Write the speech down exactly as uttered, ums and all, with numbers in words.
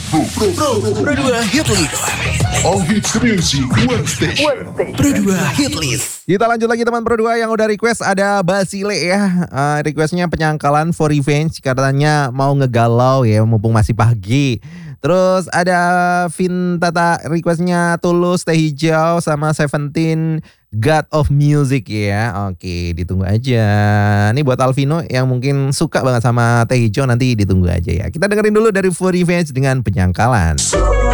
Pro, Pro, Pro dua Hit List. All hits music, one station. Pro dua Hit List. Kita lanjut lagi teman Pro dua yang udah request, ada Basile ya. Uh, requestnya Penyangkalan For Revenge, katanya mau ngegalau ya mumpung masih pagi. Terus ada Vintata requestnya Tulus, Teh Hijau sama Seventeen, God of Music ya. Oke, ditunggu aja. Ini buat Alvino yang mungkin suka banget sama Teh Hijau, nanti ditunggu aja ya. Kita dengerin dulu dari For Revenge dengan Penyangkalan.